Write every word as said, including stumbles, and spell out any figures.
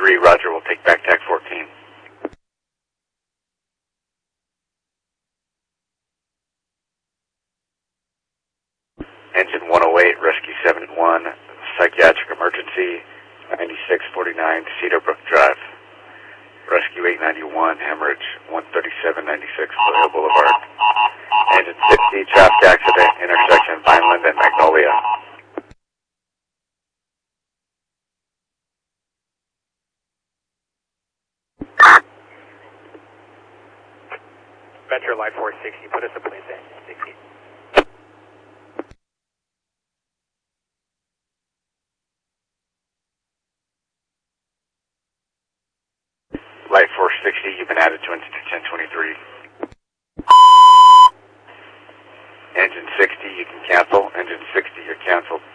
three, roger, we'll take back tack fourteen. Engine one oh eight, rescue seven one, psychiatric emergency, ninety-six forty-nine Cedar Brook Drive. Rescue eight ninety-one, hemorrhage, one thirty-seven ninety-six Foothill Boulevard. Engine fifty, traffic accident, intersection Vineland and Magnolia. Metro Light four sixty, put us in place at sixty. Light four sixty, you've been added to engine ten twenty-three. Engine sixty, you can cancel. Engine sixty, you're canceled.